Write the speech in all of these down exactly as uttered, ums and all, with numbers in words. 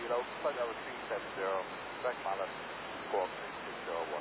Kilo, flight level three seven zero, direct Mallet, squawk six six zero one.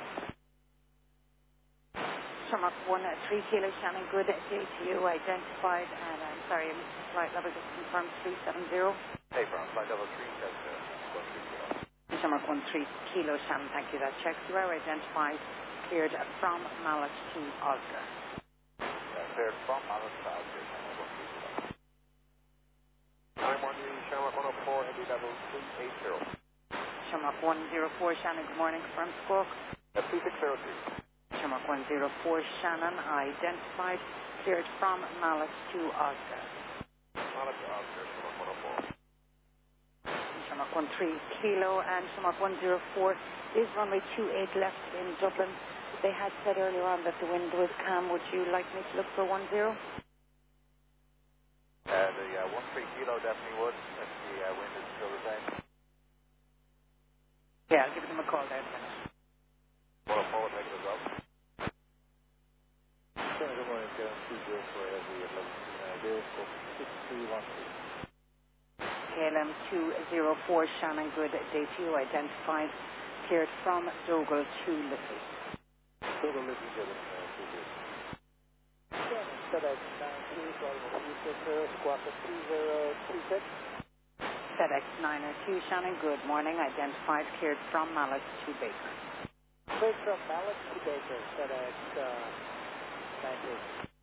Shamrock one three Kilo, Shannon Good, J T U identified, and I'm sorry, I missed the flight level, just confirmed three seven zero. Hey, from flight level three seven zero, squawk three Kilo. Shamrock one three Kilo, Shannon, thank you. That checks you are identified, cleared from Mallet to Oscar. Uh, cleared from Mallet to Oscar, Shamrock one three Kilo. nine one three, Shamrock one oh four, heavy level three eight zero. Shamrock one oh four, Shannon, good morning, confirmed squawk. Uh, two six zero three. Shamrock one oh four, Shannon, identified, cleared from Mallet to Oscar. Mallet to Oscar, Shamrock one oh four. Shamrock one three Kilo and Shamrock one oh four is runway two eight left in Dublin. They had said earlier on that the wind was calm. Would you like me to look for one zero? Uh, the uh, one three Kilo definitely would, if the uh, wind is still the same. Yeah, I'll give them a call there in a minute. one oh four would take it as well. Sure, good morning, Kevin. two zero four heavy level zero four six three one three. K L M two oh four, Shannon Good, J T U identified, cleared from Dogal to Liffey. Total Liffey, Kevin, uh, two zero. FedEx nine two, Bravo three six zero, squawk three zero two six. FedEx nine oh two, Shannon, good morning, identified, cleared from Mallet to Baker. Cleared from Mallet to Baker, FedEx uh, nine two.